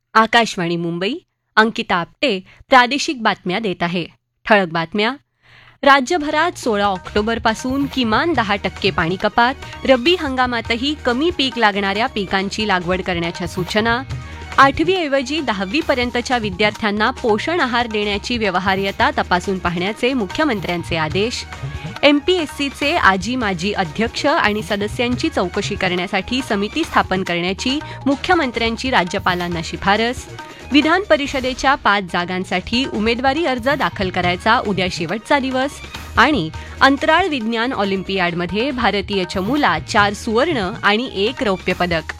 आकाशवाणी मुंबई, अंकिता आपटे प्रादेशिक बातम्या देत आहे. ठळक बातम्या. राज्यभरात 16 ऑक्टोबरपासून किमान 10% पाणी कपात, रब्बी हंगामातही कमी पीक लागणाऱ्या पिकांची लागवड करण्याच्या सूचना, 8वी ऐवजी 10वी पर्यंतच्या विद्यार्थ्यांना पोषण आहार देण्याची व्यवहार्यता तपासून पाहण्याचे मुख्यमंत्र्यांचे आदेश, एमपीएससीचे आजी माजी अध्यक्ष आणि सदस्यांची चौकशी करण्यासाठी समिती स्थापन करण्याची मुख्यमंत्र्यांची राज्यपालांना शिफारस, विधान परिषदेच्या 5 जागांसाठी उमेदवारी अर्ज दाखल करायचा उद्या शेवटचा दिवस आणि अंतराळ विज्ञान ऑलिम्पियाडमध्ये भारतीय चमूला 4 सुवर्ण आणि 1 रौप्य पदक.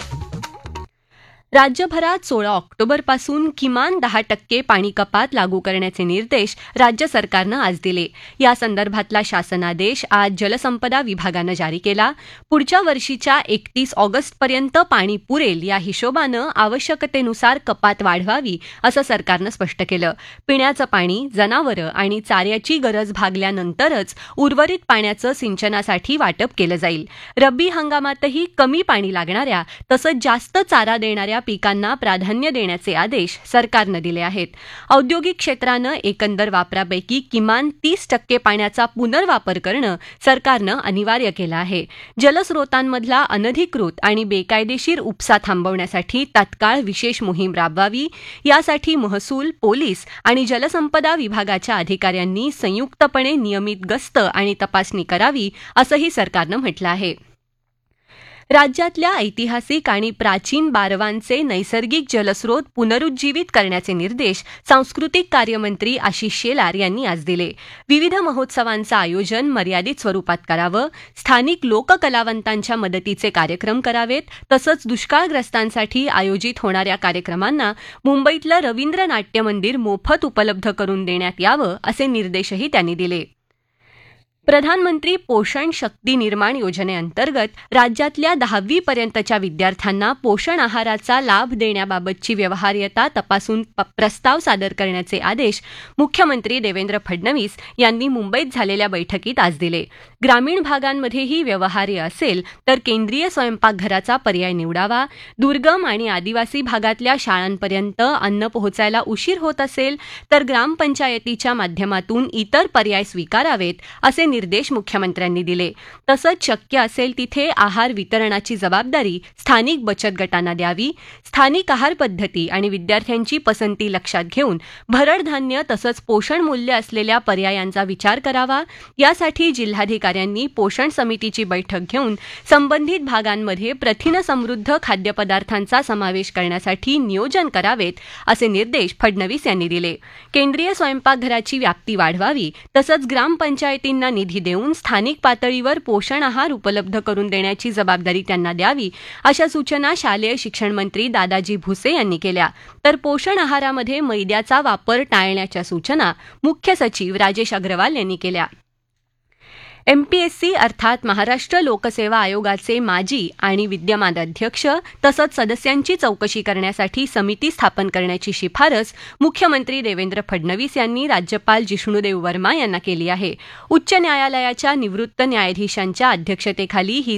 राज्यभरात 16 ऑक्टोबरपासून किमान 10% पाणी कपात लागू करण्याचे निर्देश राज्य सरकारनं आज दिले. या संदर्भातला शासनादेश आज जलसंपदा विभागानं जारी केला. पुढच्या वर्षीच्या 31 ऑगस्टपर्यंत पाणी पुरेल या हिशोबानं आवश्यकतेनुसार कपात वाढवावी असं सरकारनं स्पष्ट केलं. पिण्याचं पाणी, जनावरं आणि चाऱ्याची गरज भागल्यानंतरच उर्वरित पाण्याचं सिंचनासाठी वाटप केलं जाईल. रब्बी हंगामातही कमी पाणी लागणाऱ्या तसंच जास्त चारा देणाऱ्या पिकांना प्राधान्य देण्याचे आदेश सरकारनं दिले आहेत. औद्योगिक क्षेत्रानं एकंदर वापरापैकी किमान 30% पाण्याचा पुनर्वापर करणं सरकारनं अनिवार्य केलं आहे. जलस्रोतांमधला अनधिकृत आणि बेकायदेशीर उपसा थांबवण्यासाठी तात्काळ विशेष मोहीम राबवावी, यासाठी महसूल, पोलीस आणि जलसंपदा विभागाच्या अधिकाऱ्यांनी संयुक्तपणे नियमित गस्त आणि तपासणी करावी असंही सरकारनं म्हटलं आहे. राज्यातल्या ऐतिहासिक आणि प्राचीन बारवांचे नैसर्गिक जलस्रोत पुनरुज्जीवित करण्याचे निर्देश सांस्कृतिक कार्यमंत्री आशिष शेलार यांनी आज दिले. विविध महोत्सवांचं आयोजन मर्यादित स्वरूपात करावं, स्थानिक लोककलावंतांच्या मदतीचे कार्यक्रम करावेत, तसंच दुष्काळग्रस्तांसाठी आयोजित होणाऱ्या कार्यक्रमांना मुंबईतलं रवींद्र नाट्य मंदिर मोफत उपलब्ध करून देण्यात यावं असे निर्देशही त्यांनी दिले. प्रधानमंत्री पोषण शक्ती निर्माण योजनेअंतर्गत राज्यातल्या 10वी पर्यंतच्या विद्यार्थ्यांना पोषण आहाराचा लाभ देण्याबाबतची व्यवहार्यता तपासून प्रस्ताव सादर करण्याचे आदेश मुख्यमंत्री देवेंद्र फडणवीस यांनी मुंबईत झालेल्या बैठकीत आज दिले. ग्रामीण भागांमध्येही व्यवहार्य असेल तर केंद्रीय स्वयंपाकघराचा पर्याय निवडावा, दुर्गम आणि आदिवासी भागातल्या शाळांपर्यंत अन्न पोहोचायला उशीर होत असेल तर ग्रामपंचायतीच्या माध्यमातून इतर पर्याय स्वीकारावेत असे निर्देश मुख्यमंत्र्यांनी दिले. तसंच शक्य असेल तिथे आहार वितरणाची जबाबदारी स्थानिक बचत गटांना द्यावी. स्थानिक आहार पद्धती आणि विद्यार्थ्यांची पसंती लक्षात घेऊन भरड धान्य तसंच पोषण मूल्य असलेल्या पर्यायांचा विचार करावा. यासाठी जिल्हाधिकाऱ्यांनी पोषण समितीची बैठक घेऊन संबंधित भागांमध्ये प्रथिन समृद्ध खाद्यपदार्थांचा समावेश करण्यासाठी नियोजन करावेत असे निर्देश फडणवीस यांनी दिले. केंद्रीय स्वयंपाकघराची व्याप्ती वाढवावी तसंच ग्रामपंचायतींना निधी देऊन स्थानिक पातळीवर पोषण आहार उपलब्ध करून देण्याची जबाबदारी त्यांना द्यावी अशा सूचना शालेय शिक्षण मंत्री दादाजी भुसे यांनी केल्या. तर पोषण आहारामध्ये मैद्याचा वापर टाळण्याच्या सूचना मुख्य सचिव राजेश अग्रवाल यांनी केल्या. एमपीएससी अर्थात महाराष्ट्र लोकसेवा आयोगाचे माजी आणि विद्यमान अध्यक्ष तसंच सदस्यांची चौकशी करण्यासाठी समिती स्थापन करण्याची शिफारस मुख्यमंत्री देवेंद्र फडणवीस यांनी राज्यपाल जिष्णुदेव वर्मा यांना केली आहे. उच्च न्यायालयाच्या निवृत्त न्यायाधीशांच्या अध्यक्षतेखाली ही